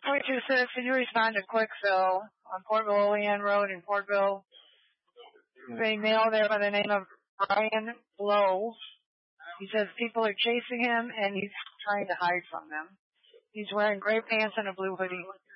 22 says, can you respond to Quicksville on Portville Olean Road in Portville? There's a male there by the name of Brian Blow. He says people are chasing him and he's trying to hide from them. He's wearing gray pants and a blue hoodie.